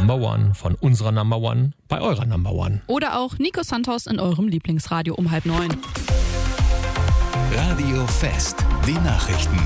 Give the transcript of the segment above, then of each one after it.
Number One von unserer Number One bei eurer Number One. Oder auch Nico Santos in eurem Lieblingsradio um 8:30. Radio Fest, die Nachrichten.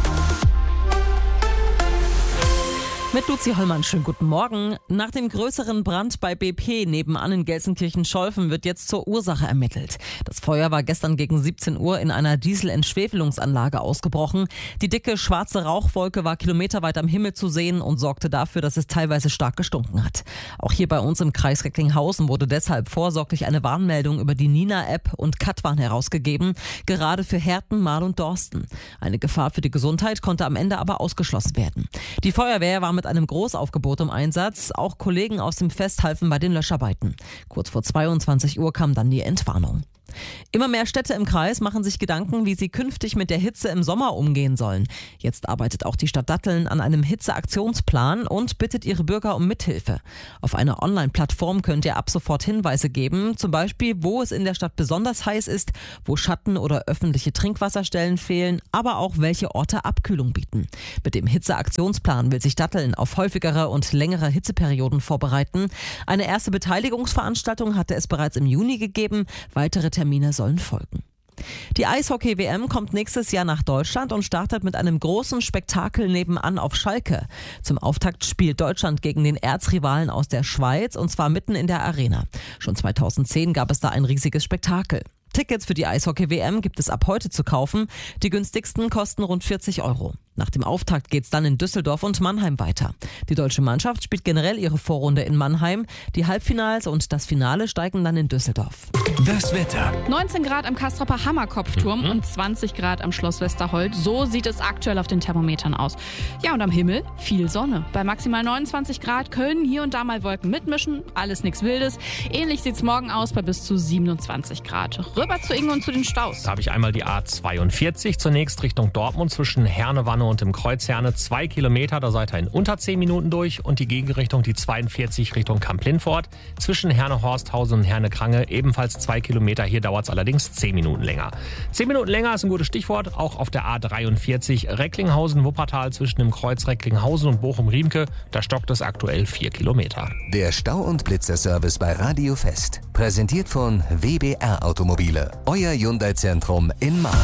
Mit Luzi Hollmann, schönen guten Morgen. Nach dem größeren Brand bei BP nebenan in Gelsenkirchen-Scholven wird jetzt zur Ursache ermittelt. Das Feuer war gestern gegen 17 Uhr in einer Dieselentschwefelungsanlage ausgebrochen. Die dicke schwarze Rauchwolke war kilometerweit am Himmel zu sehen und sorgte dafür, dass es teilweise stark gestunken hat. Auch hier bei uns im Kreis Recklinghausen wurde deshalb vorsorglich eine Warnmeldung über die Nina-App und Katwan herausgegeben, gerade für Herten, Marl und Dorsten. Eine Gefahr für die Gesundheit konnte am Ende aber ausgeschlossen werden. Die Feuerwehr war mit einem Großaufgebot im Einsatz. Auch Kollegen aus dem Fest halfen bei den Löscharbeiten. Kurz vor 22 Uhr kam dann die Entwarnung. Immer mehr Städte im Kreis machen sich Gedanken, wie sie künftig mit der Hitze im Sommer umgehen sollen. Jetzt arbeitet auch die Stadt Datteln an einem Hitzeaktionsplan und bittet ihre Bürger um Mithilfe. Auf einer Online-Plattform könnt ihr ab sofort Hinweise geben, zum Beispiel, wo es in der Stadt besonders heiß ist, wo Schatten- oder öffentliche Trinkwasserstellen fehlen, aber auch welche Orte Abkühlung bieten. Mit dem Hitzeaktionsplan will sich Datteln auf häufigere und längere Hitzeperioden vorbereiten. Eine erste Beteiligungsveranstaltung hatte es bereits im Juni gegeben. Weitere Termine sollen folgen. Die Eishockey-WM kommt nächstes Jahr nach Deutschland und startet mit einem großen Spektakel nebenan auf Schalke. Zum Auftakt spielt Deutschland gegen den Erzrivalen aus der Schweiz und zwar mitten in der Arena. Schon 2010 gab es da ein riesiges Spektakel. Tickets für die Eishockey-WM gibt es ab heute zu kaufen. Die günstigsten kosten rund 40 €. Nach dem Auftakt geht's dann in Düsseldorf und Mannheim weiter. Die deutsche Mannschaft spielt generell ihre Vorrunde in Mannheim. Die Halbfinals und das Finale steigen dann in Düsseldorf. Das Wetter. 19 Grad am Kastropper Hammerkopfturm und 20 Grad am Schloss Westerhold. So sieht es aktuell auf den Thermometern aus. Ja, und am Himmel viel Sonne. Bei maximal 29 Grad können hier und da mal Wolken mitmischen. Alles nichts Wildes. Ähnlich sieht's morgen aus bei bis zu 27 Grad. Rüber zu Inge und zu den Staus. Da habe ich einmal die A42 zunächst Richtung Dortmund zwischen Hernewanne und dem Kreuz Herne 2 Kilometer. Da seid ihr in unter 10 Minuten durch. Und die Gegenrichtung, die 42 Richtung Kamp-Lindfort zwischen Herne-Horsthausen und Herne-Krange ebenfalls 2 Kilometer. Hier dauert es allerdings 10 Minuten länger. 10 Minuten länger ist ein gutes Stichwort. Auch auf der A43 Recklinghausen-Wuppertal zwischen dem Kreuz Recklinghausen und Bochum-Riemke. Da stockt es aktuell 4 Kilometer. Der Stau- und Blitzerservice bei Radio Fest. Präsentiert von WBR Automobile. Euer Hyundai-Zentrum in Marl.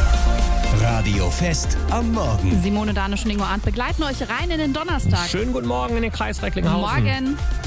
Radio Fest am Morgen. Simone Danisch und Ingo Arndt begleiten euch rein in den Donnerstag. Schönen guten Morgen in den Kreis Recklinghausen. Morgen.